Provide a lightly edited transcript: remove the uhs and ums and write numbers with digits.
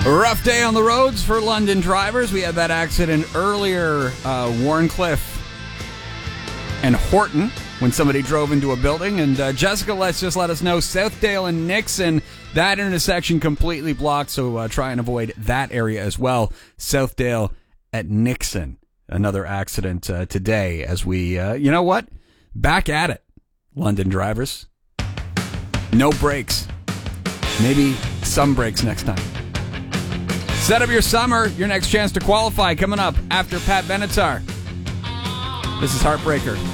Rough day on the roads for London drivers. We had that accident earlier, Warncliffe and Horton, when somebody drove into a building. And Jessica, let's just let us know, Southdale and Nixon, that intersection completely blocked, so try and avoid that area as well. Southdale at Nixon, another accident today as we, you know what? Back at it, London drivers. No brakes. Maybe some brakes next time. Set up your summer. Your next chance to qualify coming up after Pat Benatar. This is Heartbreaker.